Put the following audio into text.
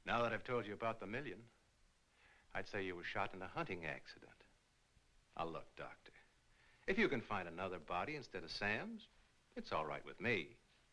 Now that I've told you about the million, I'd say you were shot in a hunting accident. Now, look, Doctor, if you can find another body instead of Sam's, it's all right with me.